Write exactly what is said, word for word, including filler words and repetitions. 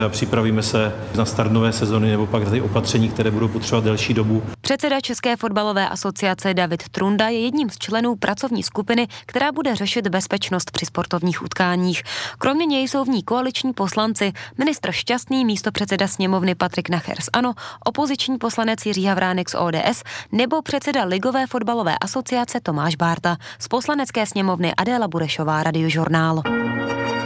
Připravíme se na start nové sezony nebo pak ty opatření, které budou potřebovat delší dobu. Předseda České fotbalové asociace David Trunda je jedním z členů pracovní skupiny, která bude řešit bezpečnost při sportovních utkáních. Kromě něj jsou v ní koaliční poslanci, ministr Šťastný, místopředseda sněmovny Patrik Nacher z ANO, opoziční poslanec Jiří Havránek z O D S nebo předseda Ligové fotbalové asociace Tomáš Bárta. Z poslanecké sněmovny Adéla Burešová, Radiožurnál.